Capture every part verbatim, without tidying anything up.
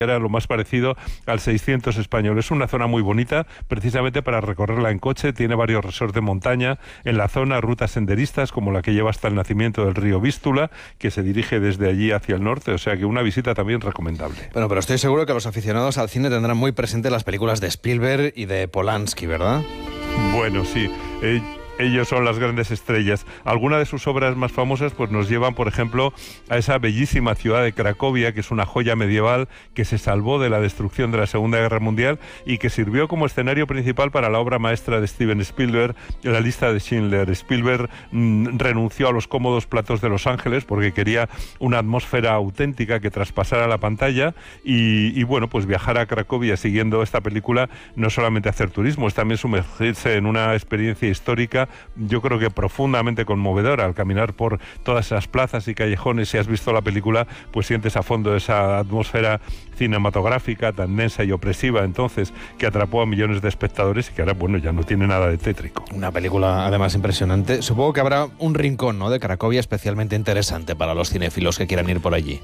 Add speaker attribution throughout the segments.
Speaker 1: era lo más parecido al seiscientos español. Es una zona muy bonita, precisamente para recorrerla en coche. Tiene varios resorts de montaña en la zona, rutas senderistas como la que lleva hasta el nacimiento del río Vístula, que se dirige desde allí hacia el norte, o sea que una visita también recomendable.
Speaker 2: Bueno, pero estoy seguro que los aficionados al cine tendrán muy presentes las películas de Spielberg y de Polanski, ¿verdad?
Speaker 1: Bueno, sí. Eh, Ellos son las grandes estrellas. Algunas de sus obras más famosas pues nos llevan, por ejemplo, a esa bellísima ciudad de Cracovia, que es una joya medieval que se salvó de la destrucción de la Segunda Guerra Mundial y que sirvió como escenario principal para la obra maestra de Steven Spielberg, La lista de Schindler. Spielberg mmm, renunció a los cómodos platos de Los Ángeles porque quería una atmósfera auténtica que traspasara la pantalla y, y bueno, pues viajar a Cracovia siguiendo esta película no solamente hacer turismo, es también sumergirse en una experiencia histórica, yo creo que profundamente conmovedora. Al caminar por todas esas plazas y callejones, si has visto la película, pues sientes a fondo esa atmósfera cinematográfica tan densa y opresiva entonces, que atrapó a millones de espectadores y que ahora, bueno, ya no tiene nada de tétrico.
Speaker 2: Una película además impresionante. Supongo que habrá un rincón, ¿no?, de Cracovia especialmente interesante para los cinéfilos que quieran ir por allí.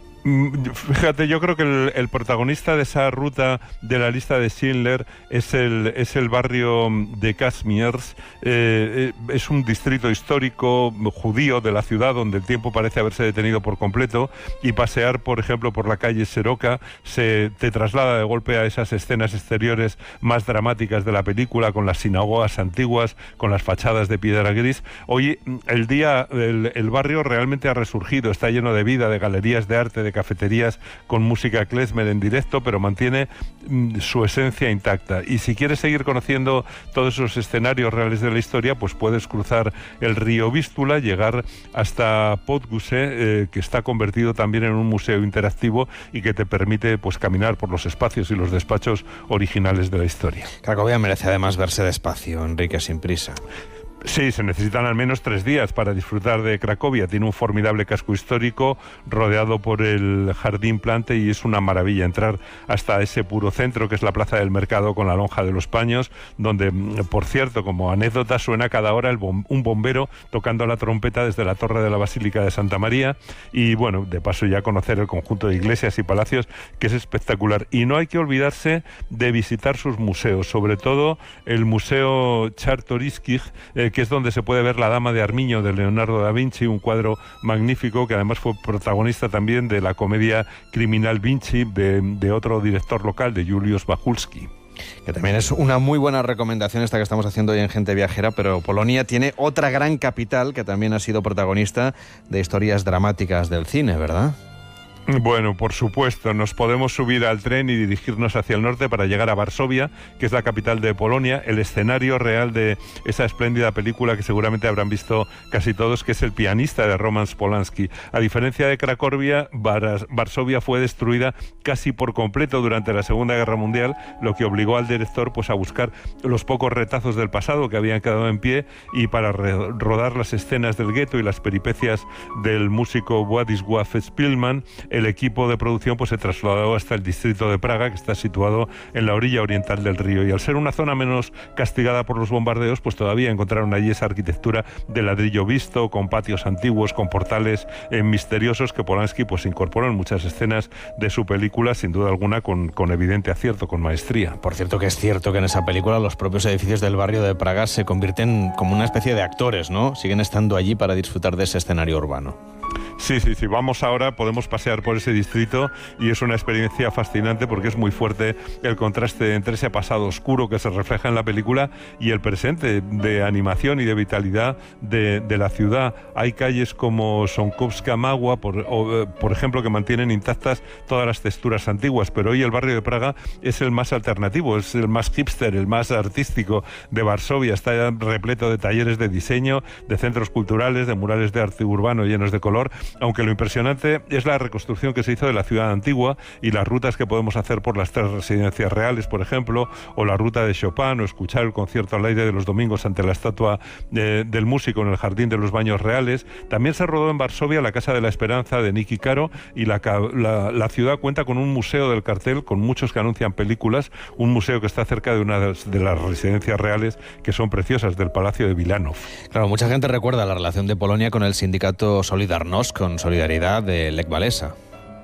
Speaker 1: Fíjate, yo creo que el, el protagonista de esa ruta de La lista de Schindler es el, es el barrio de Kazimierz. Eh, es un distrito histórico judío de la ciudad donde el tiempo parece haberse detenido por completo, y pasear, por ejemplo, por la calle Seroka se te traslada de golpe a esas escenas exteriores más dramáticas de la película, con las sinagogas antiguas, con las fachadas de piedra gris. Hoy el día, el, el barrio realmente ha resurgido, está lleno de vida, de galerías de arte, de cafeterías con música klezmer en directo, pero mantiene mm, su esencia intacta. Y si quieres seguir conociendo todos esos escenarios reales de la historia, pues puedes cruzar el río Vístula, llegar hasta Podguse, eh, que está convertido también en un museo interactivo y que te permite pues caminar por los espacios y los despachos originales de la historia.
Speaker 2: Cracovia merece además verse despacio, Enrique, sin prisa.
Speaker 1: Sí, se necesitan al menos tres días para disfrutar de Cracovia. Tiene un formidable casco histórico rodeado por el Jardín Plante y es una maravilla entrar hasta ese puro centro que es la Plaza del Mercado con la Lonja de los Paños, donde, por cierto, como anécdota, suena cada hora el bom- un bombero tocando la trompeta desde la torre de la Basílica de Santa María. Y bueno, de paso ya conocer el conjunto de iglesias y palacios, que es espectacular. Y no hay que olvidarse de visitar sus museos, sobre todo el Museo Czartoryskich, eh, que es donde se puede ver La Dama de Armiño de Leonardo da Vinci, un cuadro magnífico que además fue protagonista también de la comedia Criminal Vinci de, de otro director local, de Juliusz Bachulski.
Speaker 2: Que también es una muy buena recomendación esta que estamos haciendo hoy en Gente Viajera, pero Polonia tiene otra gran capital que también ha sido protagonista de historias dramáticas del cine, ¿verdad?
Speaker 1: Bueno, por supuesto, nos podemos subir al tren y dirigirnos hacia el norte para llegar a Varsovia, que es la capital de Polonia, el escenario real de esa espléndida película que seguramente habrán visto casi todos, que es El pianista, de Roman Polanski. A diferencia de Cracovia, Var- Varsovia fue destruida casi por completo durante la Segunda Guerra Mundial, lo que obligó al director pues a buscar los pocos retazos del pasado que habían quedado en pie, y para re- rodar las escenas del gueto y las peripecias del músico Władysław Szpilman, el equipo de producción pues se trasladó hasta el distrito de Praga, que está situado en la orilla oriental del río, y al ser una zona menos castigada por los bombardeos, pues todavía encontraron allí esa arquitectura de ladrillo visto, con patios antiguos, con portales eh, misteriosos, que Polanski pues incorporó en muchas escenas de su película, sin duda alguna con, con evidente acierto, con maestría.
Speaker 2: Por cierto que es cierto que en esa película los propios edificios del barrio de Praga se convierten como una especie de actores, ¿no? Siguen estando allí para disfrutar de ese escenario urbano.
Speaker 1: Sí, sí, sí. Vamos ahora, podemos pasear por ese distrito y es una experiencia fascinante porque es muy fuerte el contraste entre ese pasado oscuro que se refleja en la película y el presente de animación y de vitalidad de, de la ciudad. Hay calles como Sonkowska Magua, por, o, por ejemplo, que mantienen intactas todas las texturas antiguas, pero hoy el barrio de Praga es el más alternativo, es el más hipster, el más artístico de Varsovia. Está repleto de talleres de diseño, de centros culturales, de murales de arte urbano llenos de color, aunque lo impresionante es la reconstrucción que se hizo de la ciudad antigua y las rutas que podemos hacer por las tres residencias reales, por ejemplo, o la ruta de Chopin, o escuchar el concierto al aire de los domingos ante la estatua de, del músico en el Jardín de los Baños Reales. También se rodó en Varsovia La Casa de la Esperanza de Nicky Caro, y la, la, la ciudad cuenta con un museo del cartel con muchos que anuncian películas, un museo que está cerca de una de las, de las residencias reales que son preciosas, del Palacio de Wilanów.
Speaker 2: Claro, mucha gente recuerda la relación de Polonia con el sindicato Solidarność, con Solidaridad de Lech Walesa.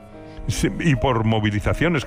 Speaker 1: y por movilizaciones